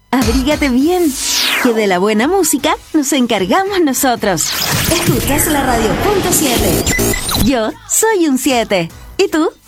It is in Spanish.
Abrígate bien, que de la buena música nos encargamos nosotros. Escuchas la radio .7. Yo soy un 7. ¿Y tú?